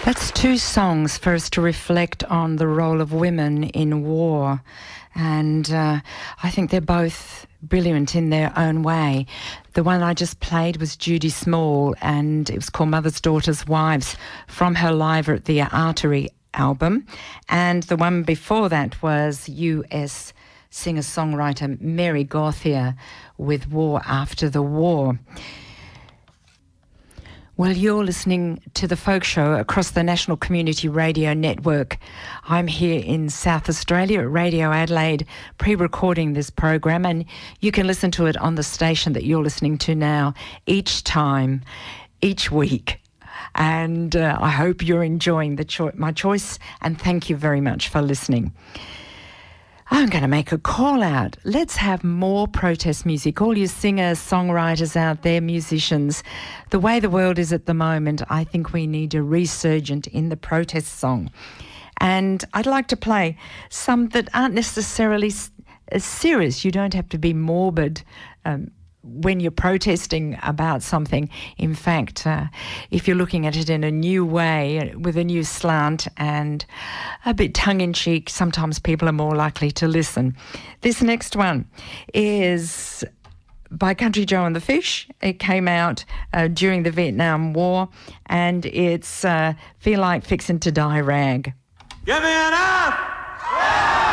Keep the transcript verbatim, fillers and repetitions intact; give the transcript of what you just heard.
That's two songs for us to reflect on the role of women in war. And uh, I think they're both brilliant in their own way. The one I just played was Judy Small, and it was called Mothers, Daughters, Wives, from her Live at the Artery album. And the one before that was U S singer-songwriter Mary Gauthier with War After the War. Well, you're listening to The Folk Show across the National Community Radio Network. I'm here in South Australia at Radio Adelaide, pre-recording this program, and you can listen to it on the station that you're listening to now each time, each week. And uh, I hope you're enjoying the cho- my choice, and thank you very much for listening. I'm going to make a call out. Let's have more protest music. All you singers, songwriters out there, musicians. The way the world is at the moment, I think we need a resurgent in the protest song. And I'd like to play some that aren't necessarily as serious. You don't have to be morbid um, when you're protesting about something. In fact, uh, if you're looking at it in a new way, with a new slant and a bit tongue-in-cheek, sometimes people are more likely to listen. This next one is by Country Joe and the Fish. It came out uh, during the Vietnam War, and it's uh, Feel Like Fixin' to Die Rag. Give me an F! Yeah!